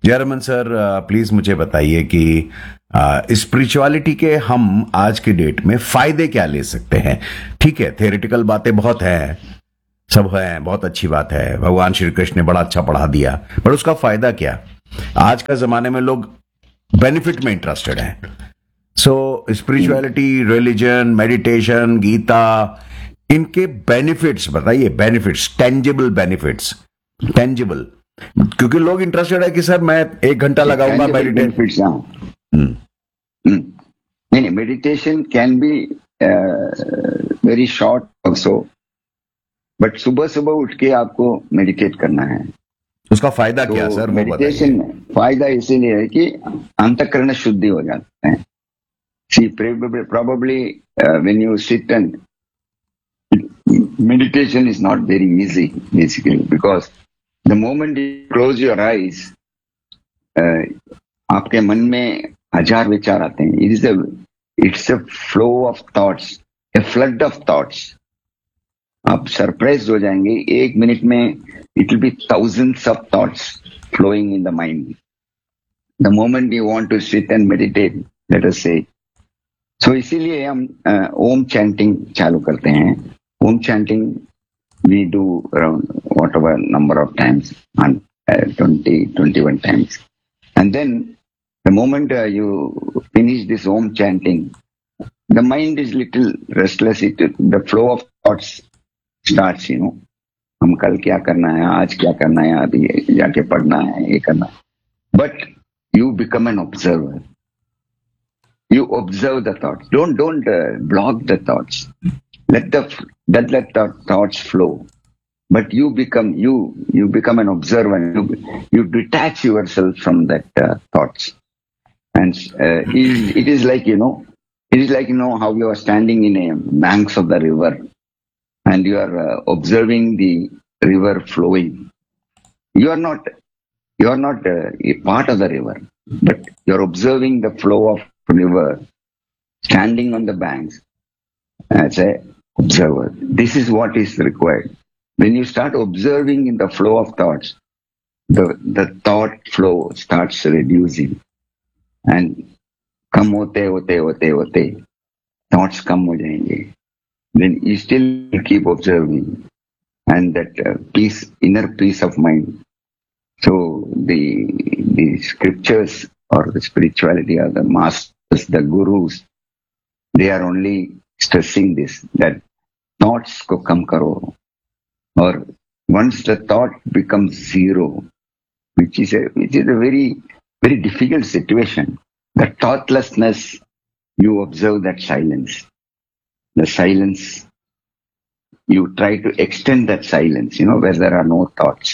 Jayaraman sir, please मुझे बताइए कि स्पिरिचुअलिटी के हम आज की डेट में फायदे क्या ले सकते हैं। ठीक है, थ्योरेटिकल बातें बहुत हैं, सब है, बहुत अच्छी बात है, भगवान श्री कृष्ण ने बड़ा अच्छा पढ़ा दिया, पर उसका फायदा क्या। आज का जमाने में लोग बेनिफिट में इंटरेस्टेड हैं। सो स्पिरिचुअलिटी, रिलीजन, मेडिटेशन, गीता, इनके बेनिफिट्स बताइए, बेनिफिट्स, टेंजिबल बेनिफिट्स, टेंजिबल। क्योंकि लोग इंटरेस्टेड है कि सर मैं 1 घंटा लगाऊंगा tangible मेडिटेट। benefits now. नहीं, meditation can be very short also, but सुबह सुबह उठ के आपको मेडिटेट करना है। उसका फायदा क्या तो सर, वो मेडिटेशन बताइए। में फायदा इसीलिए है कि अंतःकरण शुद्धि हो जाता है। See, probably when you sit and meditation is not very easy basically, because the moment you close your eyes, आपके मन में हजार विचार आते हैं। It's a flow of thoughts, a flood of thoughts. आप सरप्राइज हो जाएंगे, 1 मिनट में it will be thousands of thoughts flowing in the mind. The moment you want to sit and meditate, let us से, सो इसीलिए हम ओम chanting चालू करते हैं। ओम chanting we do around whatever number of times, on 21 times. And then the moment you finish this Om chanting, the mind is little restless. The flow of thoughts starts, हम कल क्या करना है, आज क्या करना है, अभी जाके पढ़ना है, ये करना है। But you become an observer. You observe the thoughts. Don't block the thoughts. Let the thoughts flow. But you become an observer. You detach yourself from that thoughts. And it is like, how you are standing in a banks of the river and you are observing the river flowing. You are not a part of the river, but you are observing the flow of river, standing on the banks as a observer. This is what is required. When you start observing in the flow of thoughts, the thought flow starts reducing, and कम होते thoughts कम हो जाएंगे। Then you still keep observing, and that inner peace of mind. So the scriptures or the spirituality or the masters, the gurus, they are only stressing this, that thoughts को कम करो। Or once the thought becomes zero, which is a very, very difficult situation. The thoughtlessness, you observe that silence. The silence, you try to extend that silence, where there are no thoughts.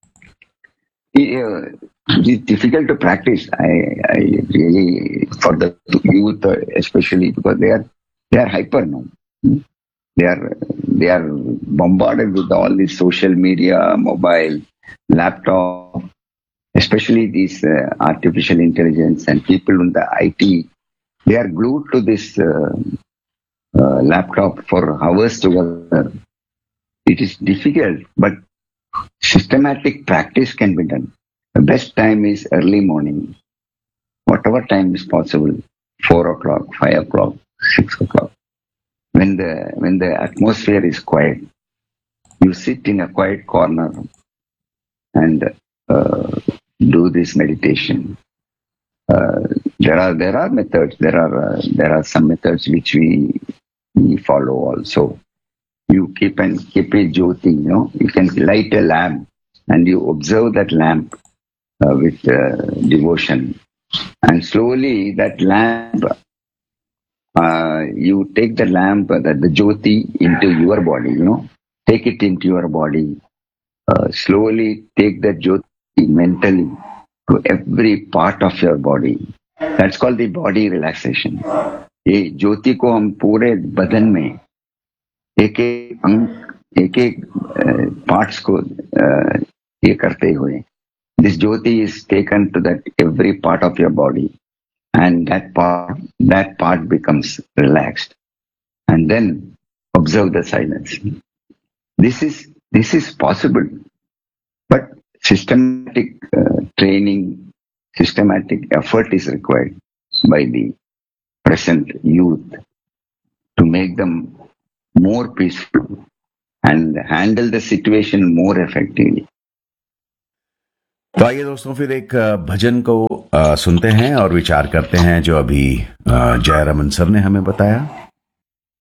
It is difficult to practice. I really, for the youth especially, because they are hyper now. They are bombarded with all this social media, mobile, laptop, especially these artificial intelligence and people in the IT. They are glued to this laptop for hours together. It is difficult, but systematic practice can be done. The best time is early morning, whatever time is possible, 4 o'clock, 5 o'clock, 6 o'clock. When the atmosphere is quiet, you sit in a quiet corner and do this meditation. There are methods. There are some methods which we follow also. You keep a jyoti. You can light a lamp and you observe that lamp with devotion, and slowly that lamp. You take the lamp, the jyoti, into your body, take it into your body. Slowly take that jyoti mentally to every part of your body. That's called the body relaxation. ये ज्योति को हम पूरे बदन में एक एक parts को ये करते हुए, this jyoti is taken to that every part of your body. And that part becomes relaxed, and then observe the silence. This is possible, but systematic training systematic effort is required by the present youth to make them more peaceful and handle the situation more effectively. तो आइए दोस्तों फिर एक भजन को सुनते हैं और विचार करते हैं जो अभी जयरमन सर ने हमें बताया।